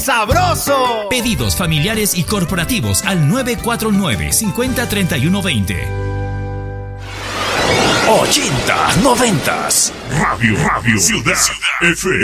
sabroso. Pedidos familiares y corporativos al 949-503120. 80, 90. Radio Ciudad FM.